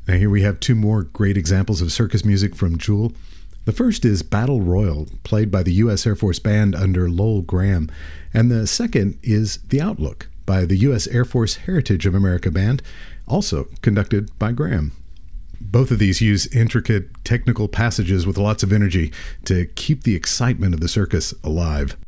Now here we have two more great examples of circus music from Jewel. The first is Battle Royal, played by the U.S. Air Force Band under Lowell Graham, and the second is The Outlook by the U.S. Air Force Heritage of America Band, also conducted by Graham. Both of these use intricate technical passages with lots of energy to keep the excitement of the circus alive.